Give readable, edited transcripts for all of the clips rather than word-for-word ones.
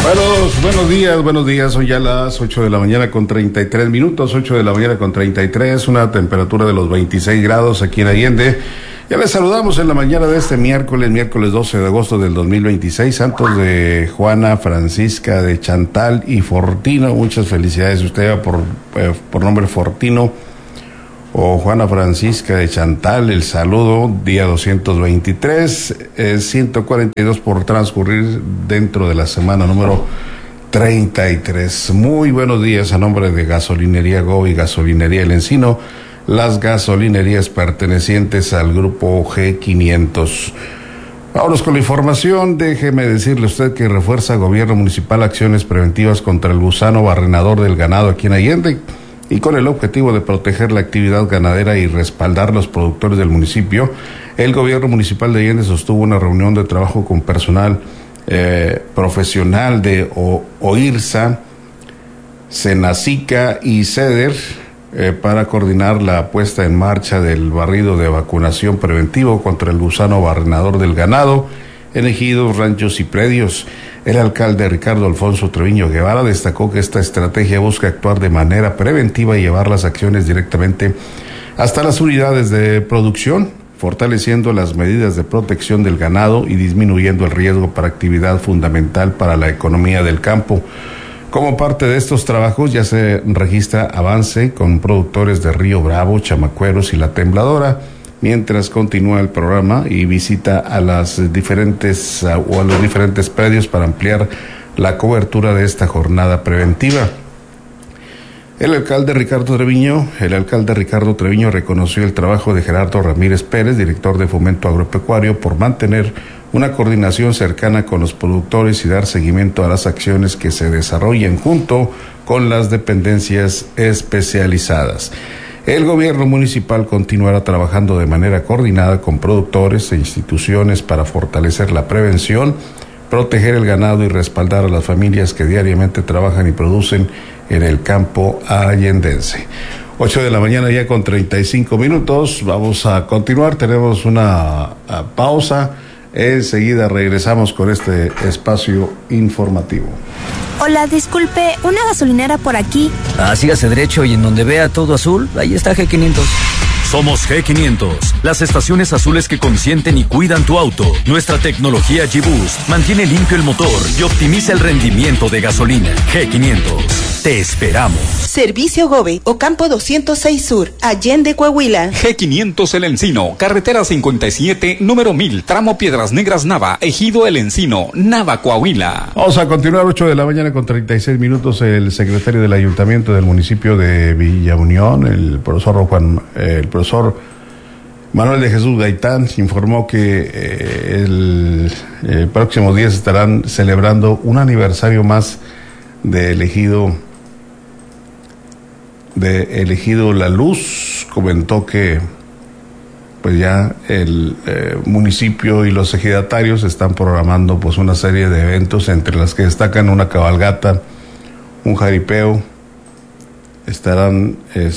Buenos días, son ya las 8 de la mañana con 33 minutos, 8 de la mañana con 33, una temperatura de los 26 grados aquí en Allende. Ya les saludamos en la mañana de este miércoles 12 de agosto del 2026, santos de Juana Francisca de Chantal y Fortino. Muchas felicidades, usted va por nombre Fortino o Juana Francisca de Chantal, el saludo, día 223, 142 por transcurrir dentro de la semana número 33. Muy buenos días a nombre de Gasolinería Go y Gasolinería El Encino, las gasolinerías pertenecientes al grupo G500. Vámonos con la información. Déjeme decirle a usted que refuerza Gobierno Municipal acciones preventivas contra el gusano barrenador del ganado aquí en Allende, y con el objetivo de proteger la actividad ganadera y respaldar los productores del municipio, el Gobierno Municipal de Allende sostuvo una reunión de trabajo con personal profesional de OIRSA, Senacica y CEDER para coordinar la puesta en marcha del barrido de vacunación preventivo contra el gusano barrenador del ganado en ejidos, ranchos y predios. El alcalde Ricardo Alfonso Treviño Guevara destacó que esta estrategia busca actuar de manera preventiva y llevar las acciones directamente hasta las unidades de producción, fortaleciendo las medidas de protección del ganado y disminuyendo el riesgo para actividad fundamental para la economía del campo. Como parte de estos trabajos ya se registra avance con productores de Río Bravo, Chamacueros y La Tembladora, mientras continúa el programa y visita a los diferentes predios para ampliar la cobertura de esta jornada preventiva. El alcalde Ricardo Treviño reconoció el trabajo de Gerardo Ramírez Pérez, director de Fomento Agropecuario, por mantener una coordinación cercana con los productores y dar seguimiento a las acciones que se desarrollen junto con las dependencias especializadas. El gobierno municipal continuará trabajando de manera coordinada con productores e instituciones para fortalecer la prevención, proteger el ganado y respaldar a las familias que diariamente trabajan y producen en el campo allendense. 8 de la mañana ya con 35 minutos. Vamos a continuar, tenemos una pausa. Enseguida regresamos con este espacio informativo. Hola, disculpe, ¿una gasolinera por aquí? Sígase derecho y en donde vea todo azul, ahí está G500. Somos G500, las estaciones azules que consienten y cuidan tu auto. Nuestra tecnología G-Boost mantiene limpio el motor y optimiza el rendimiento de gasolina. G500, te esperamos. Servicio Gobe, Ocampo 206 Sur, Allende, Coahuila. G500 El Encino, carretera 57, número 1000, tramo Piedras Negras Nava, Ejido El Encino, Nava, Coahuila. Vamos a continuar, 8 de la mañana con 36 minutos. El secretario del Ayuntamiento del municipio de Villa Unión, el profesor Manuel de Jesús Gaitán, informó que el próximo día estarán celebrando un aniversario más de elegido La Luz. Comentó que pues ya el municipio y los ejidatarios están programando pues una serie de eventos, entre las que destacan una cabalgata, un jaripeo. Estarán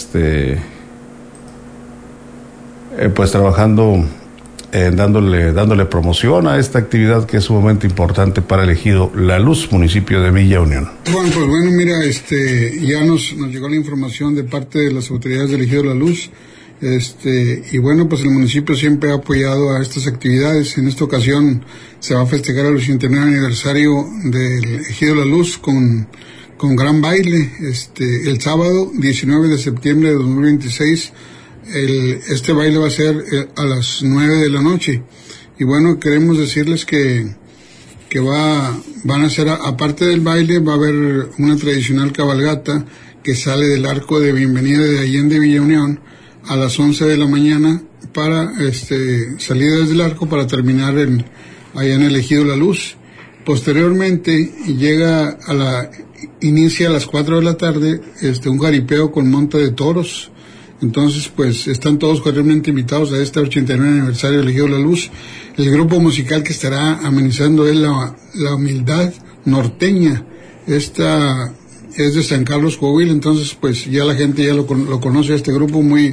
pues trabajando, dándole promoción a esta actividad que es sumamente importante para el ejido La Luz, municipio de Villa Unión. Bueno, mira, ya nos llegó la información de parte de las autoridades del ejido La Luz, y bueno, pues el municipio siempre ha apoyado a estas actividades. En esta ocasión se va a festejar el 89 aniversario del ejido La Luz con gran baile, el sábado 19 de septiembre de 2026. Este baile va a ser a las 9 de la noche. Y bueno, queremos decirles que van a ser, aparte del baile, va a haber una tradicional cabalgata que sale del arco de bienvenida de Allende Villa Unión a las 11 de la mañana para salir desde el arco para terminar allá en el ejido La Luz. Posteriormente inicia a las 4 de la tarde un jaripeo con monta de toros. Entonces, pues, están todos cordialmente invitados a este 89 aniversario del ejido La Luz. El grupo musical que estará amenizando es la Humildad Norteña. Esta es de San Carlos, Coahuila. Entonces, pues, ya la gente ya lo conoce a este grupo muy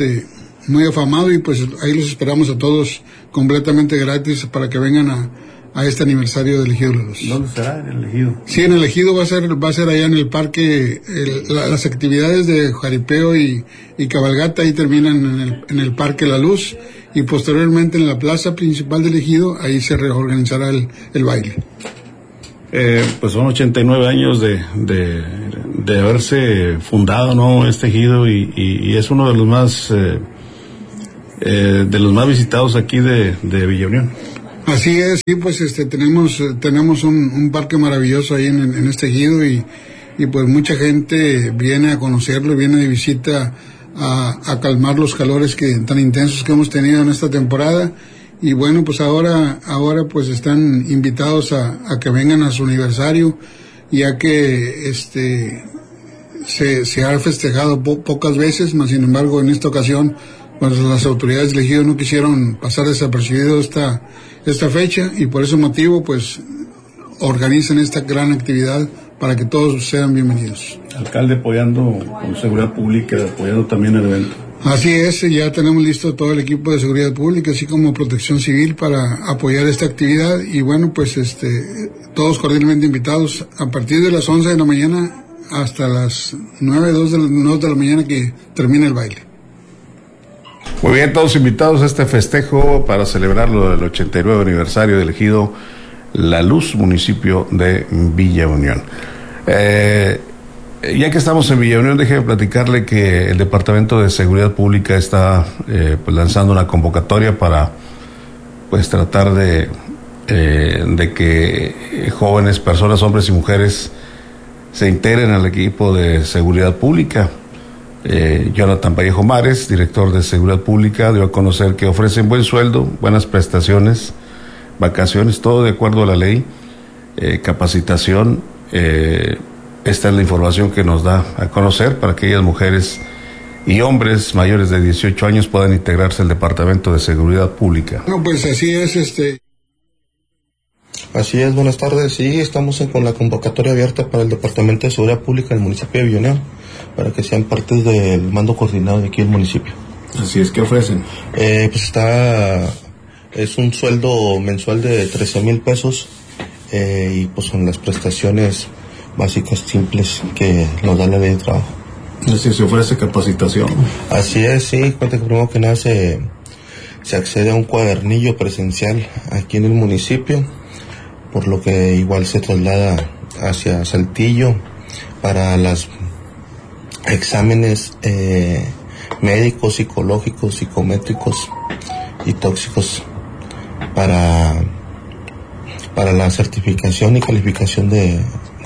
afamado, y pues ahí los esperamos a todos completamente gratis para que vengan a a este aniversario del Ejido La Luz. ¿Dónde será en el Ejido? Sí, en el Ejido va a ser allá en el parque. Las actividades de jaripeo y cabalgata ahí terminan en el parque La Luz, y posteriormente en la plaza principal del Ejido ahí se reorganizará el baile. Pues son 89 años de haberse fundado, ¿no?, este Ejido, y es uno de los más visitados aquí de Villa Unión. Así es, sí, pues tenemos un parque maravilloso ahí en este Ejido, y pues mucha gente viene a conocerlo, viene de visita a calmar los calores tan intensos que hemos tenido en esta temporada. Y bueno, pues ahora pues están invitados a que vengan a su aniversario, ya que se ha festejado pocas veces, mas sin embargo en esta ocasión pues las autoridades del Ejido no quisieron pasar desapercibido esta fecha, y por ese motivo pues organizan esta gran actividad para que todos sean bienvenidos. Alcalde apoyando con seguridad pública, apoyando también el evento. Así es, ya tenemos listo todo el equipo de seguridad pública, así como protección civil, para apoyar esta actividad. Y bueno, pues todos cordialmente invitados a partir de las 11 de la mañana hasta las 2 de la mañana que termine el baile. Muy bien, todos invitados a este festejo para celebrarlo del 89 aniversario del Ejido La Luz, municipio de Villa Unión. Ya que estamos en Villa Unión, déjeme platicarle que el Departamento de Seguridad Pública está pues lanzando una convocatoria para pues tratar de que jóvenes, personas, hombres y mujeres se integren al equipo de seguridad pública. Jonathan Vallejo Mares, director de Seguridad Pública, dio a conocer que ofrecen buen sueldo, buenas prestaciones, vacaciones, todo de acuerdo a la ley, capacitación. Esta es la información que nos da a conocer para que aquellas mujeres y hombres mayores de 18 años puedan integrarse al Departamento de Seguridad Pública. No, pues así es, Así es, buenas tardes. Sí, estamos con la convocatoria abierta para el Departamento de Seguridad Pública del municipio de Villa Unión, para que sean parte del mando coordinado de aquí del municipio. Así es, ¿qué ofrecen? Pues es un sueldo mensual de 13,000 pesos, y pues son las prestaciones básicas simples que nos da la ley de trabajo. Así se ofrece capacitación. Así es, sí, cuenta que primero que nada se accede a un cuadernillo presencial aquí en el municipio, por lo que igual se traslada hacia Saltillo para los exámenes médicos, psicológicos, psicométricos y tóxicos para la certificación y calificación de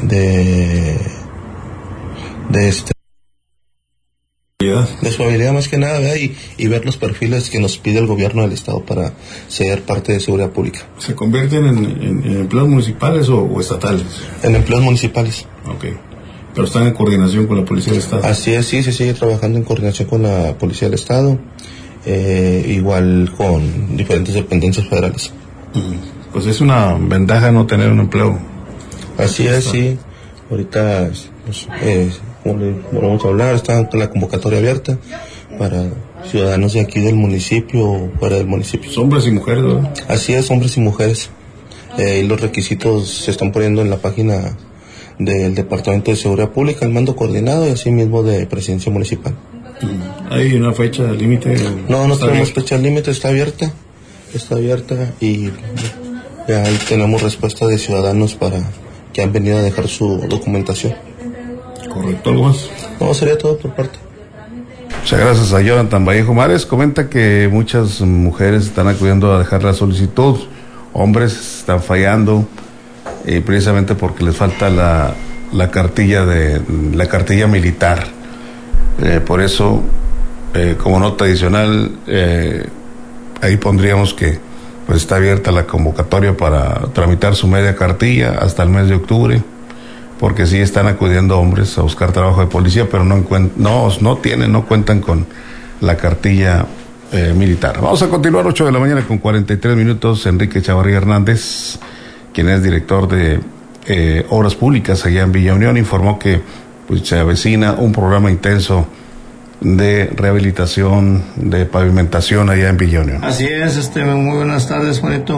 su habilidad más que nada, ¿verdad? Y ver los perfiles que nos pide el gobierno del estado para ser parte de seguridad pública. ¿Se convierten en empleos municipales o estatales? En empleos municipales. Ok, pero están en coordinación con la Policía del Estado. Así es, sí, se sigue trabajando en coordinación con la Policía del Estado, igual con diferentes dependencias federales. Pues es una ventaja no tener un empleo. Así es, sí. Ahorita, pues, como le volvemos a hablar, está la convocatoria abierta para ciudadanos de aquí del municipio o fuera del municipio. Hombres y mujeres, ¿no? Así es, hombres y mujeres. Y los requisitos se están poniendo en la página del Departamento de Seguridad Pública, el mando coordinado, y así mismo de Presidencia Municipal. ¿Hay una fecha límite? No tenemos fecha límite, está abierta y ya ahí tenemos respuesta de ciudadanos que han venido a dejar su documentación. Correcto, ¿algo más? No, sería todo por parte. Muchas gracias a Jonathan Vallejo Mares. Comenta que muchas mujeres están acudiendo a dejar la solicitud, hombres están fallando, precisamente porque les falta la cartilla militar. Por eso, como nota adicional, ahí pondríamos que pues está abierta la convocatoria para tramitar su media cartilla hasta el mes de octubre, porque sí están acudiendo hombres a buscar trabajo de policía, pero no cuentan con la cartilla militar. Vamos a continuar, 8 de la mañana con 43 minutos. Enrique Chavarría Hernández, quien es director de Obras Públicas allá en Villa Unión, informó que pues se avecina un programa intenso de rehabilitación, de pavimentación allá en Villa Unión. Así es, muy buenas tardes, Juanito.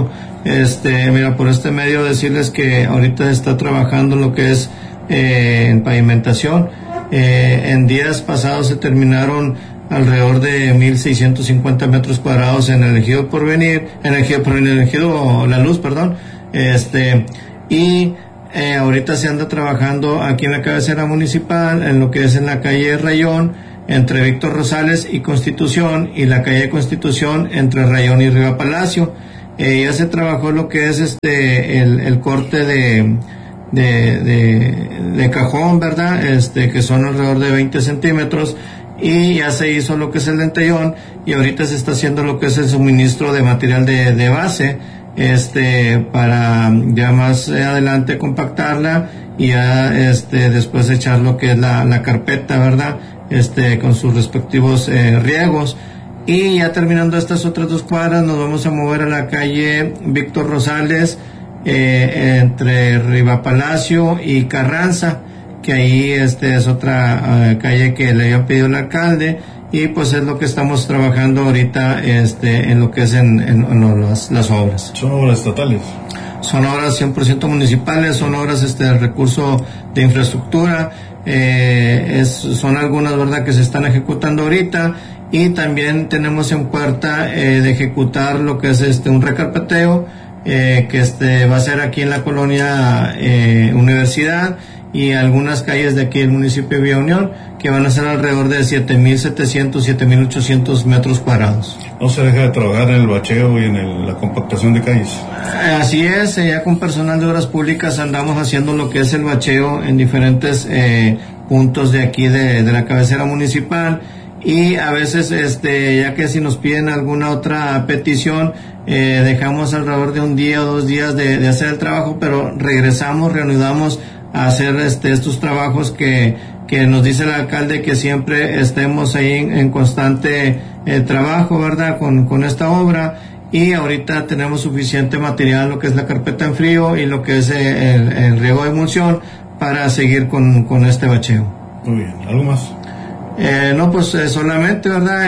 Mira, por este medio decirles que ahorita se está trabajando lo que es en pavimentación. En días pasados se terminaron alrededor de 1,650 metros cuadrados en el ejido Porvenir, en el ejido La Luz, perdón. Ahorita se anda trabajando aquí en la cabecera municipal, en lo que es en la calle Rayón, entre Víctor Rosales y Constitución, y la calle Constitución entre Rayón y Riva Palacio. Ya se trabajó lo que es el corte de cajón, ¿verdad? Que son alrededor de 20 centímetros, y ya se hizo lo que es el dentellón, y ahorita se está haciendo lo que es el suministro de material de base, para ya más adelante compactarla y ya después echar lo que es la carpeta, ¿verdad? Con sus respectivos riegos. Y ya terminando estas otras 2 cuadras, nos vamos a mover a la calle Víctor Rosales, entre Riva Palacio y Carranza, que ahí es otra calle que le había pedido el alcalde, y pues es lo que estamos trabajando ahorita en lo que es en las obras. ¿Son obras estatales? Son obras 100% municipales, son obras de recurso de infraestructura, son algunas, ¿verdad?, que se están ejecutando ahorita, y también tenemos en puerta de ejecutar lo que es un recarpeteo que va a ser aquí en la colonia Universidad, y algunas calles de aquí del municipio de Villa Unión, que van a ser alrededor de 7,700, 7,800 metros cuadrados. ¿No se deja de trabajar en el bacheo y en la compactación de calles? Así es, ya con personal de obras públicas andamos haciendo lo que es el bacheo en diferentes puntos de aquí de la cabecera municipal, y a veces ya que si nos piden alguna otra petición, dejamos alrededor de 1 día o 2 días de hacer el trabajo, pero regresamos, reanudamos a hacer estos trabajos que nos dice el alcalde, que siempre estemos ahí en constante trabajo, ¿verdad?, con esta obra. Y ahorita tenemos suficiente material, lo que es la carpeta en frío y lo que es el riego de emulsión, para seguir con este bacheo. Muy bien, ¿algo más? No, pues solamente, ¿verdad?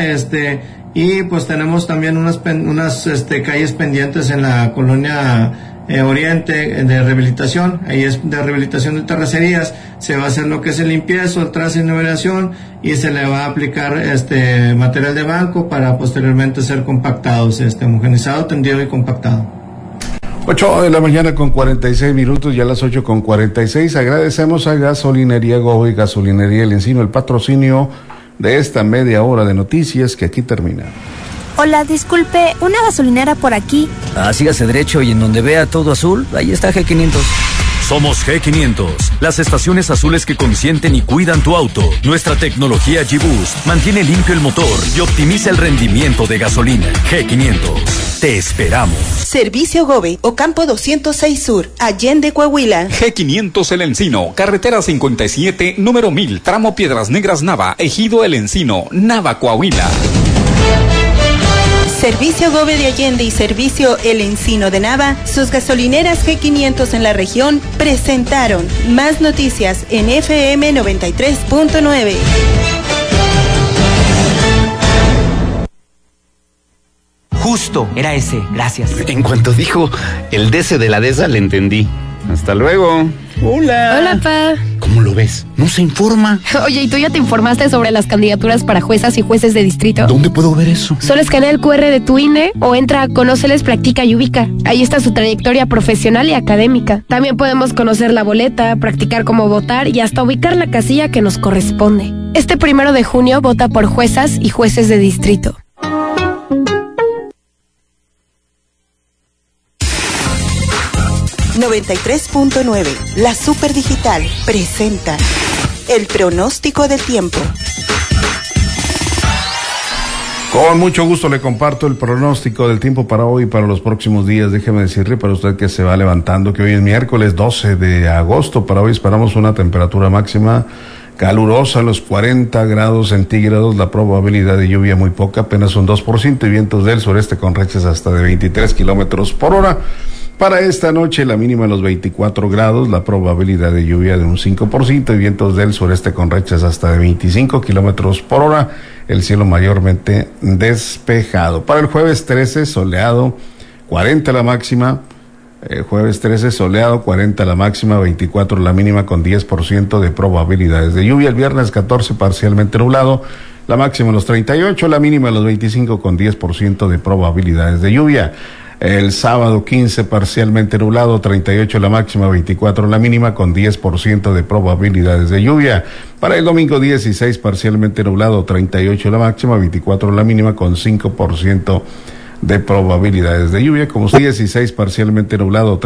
Y pues tenemos también unas calles pendientes en la colonia Oriente de rehabilitación. Ahí es de rehabilitación de terracerías. Se va a hacer lo que es el limpieza, el trazo y nivelación, y se le va a aplicar material de banco para posteriormente ser compactados, homogenizado, tendido y compactado. 8 de la mañana con 46 minutos, ya a las 8:46. Agradecemos a Gasolinería Gobi y Gasolinería El Encino el patrocinio de esta media hora de noticias que aquí termina. Hola, disculpe, ¿una gasolinera por aquí? Sígase derecho y en donde vea todo azul, ahí está G500. Somos G500, las estaciones azules que consienten y cuidan tu auto. Nuestra tecnología G-Boost mantiene limpio el motor y optimiza el rendimiento de gasolina. G500, te esperamos. Servicio Gobe, Ocampo 206 Sur, Allende, Coahuila. G500 El Encino, carretera 57, número 1000, tramo Piedras Negras Nava, ejido El Encino, Nava, Coahuila. Servicio Gobe de Allende y Servicio El Encino de Nava, sus gasolineras G500 en la región, presentaron más noticias en FM 93.9. Justo, era ese, gracias. En cuanto dijo el DC de la DESA, le entendí. Hasta luego. Hola. Hola, pa. ¿Cómo lo ves? ¿No se informa? Oye, ¿y tú ya te informaste sobre las candidaturas para juezas y jueces de distrito? ¿Dónde puedo ver eso? Solo escanea el QR de tu INE o entra a Conóceles, Practica y Ubica. Ahí está su trayectoria profesional y académica. También podemos conocer la boleta, practicar cómo votar y hasta ubicar la casilla que nos corresponde. Este 1 de junio vota por juezas y jueces de distrito. ...93.9, la Super Digital, presenta el pronóstico del tiempo. Con mucho gusto le comparto el pronóstico del tiempo para hoy y para los próximos días. Déjeme decirle para usted que se va levantando que hoy es miércoles 12 de agosto. Para hoy esperamos una temperatura máxima calurosa, los 40 grados centígrados, la probabilidad de lluvia muy poca, apenas un 2%, y vientos del sureste con rachas hasta de 23 kilómetros por hora. Para esta noche la mínima en los 24 grados, la probabilidad de lluvia de un 5% y vientos del sureste con rachas hasta de 25 kilómetros por hora, el cielo mayormente despejado. Para el jueves 13, soleado 40 la máxima. Jueves 13 soleado, 40 la máxima, 24 la mínima con 10% de probabilidades de lluvia. El viernes 14 parcialmente nublado, la máxima los 38, la mínima los 25 con 10% de probabilidades de lluvia. El sábado 15 parcialmente nublado, 38 la máxima, 24 la mínima con 10% de probabilidades de lluvia. Para el domingo 16 parcialmente nublado, 38 la máxima, 24 la mínima con 5% de probabilidades de lluvia. Como 16 parcialmente nublado,